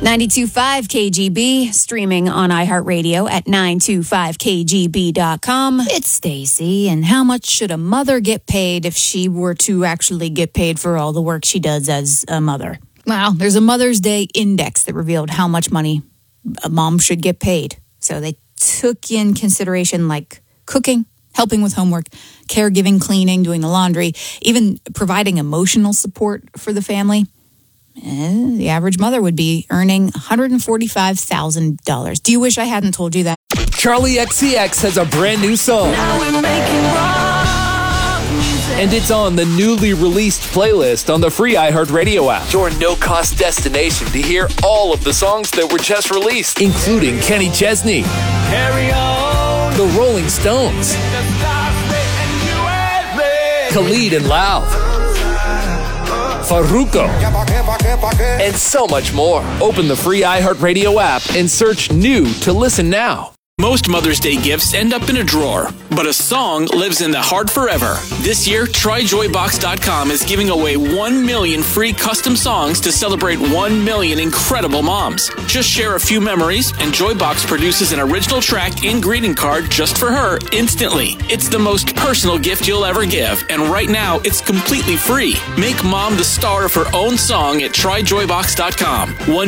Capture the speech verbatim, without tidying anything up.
ninety-two point five K G B, streaming on iHeartRadio at nine two five K G B dot com. It's Stacy, and how much should a mother get paid if she were to actually get paid for all the work she does as a mother? Well, there's a Mother's Day index that revealed how much money a mom should get paid. So they took in consideration like cooking, helping with homework, caregiving, cleaning, doing the laundry, even providing emotional support for the family. Eh, the average mother would be earning one hundred forty-five thousand dollars. Do you wish I hadn't told you that? Charlie X C X has a brand new song. And it's on the newly released playlist on the free iHeartRadio app. Your no-cost destination to hear all of the songs that were just released, including Kenny Chesney, Carry On, The Rolling Stones, Khalid and Lauv, Farruko, and so much more. Open the free iHeartRadio app and search New to listen now. Most Mother's Day gifts end up in a drawer, but a song lives in the heart forever. This year, Try Joy Box dot com is giving away one million free custom songs to celebrate one million incredible moms. Just share a few memories, and Joybox produces an original track and greeting card just for her instantly. It's the most personal gift you'll ever give, and right now, it's completely free. Make mom the star of her own song at Try Joy Box dot com. One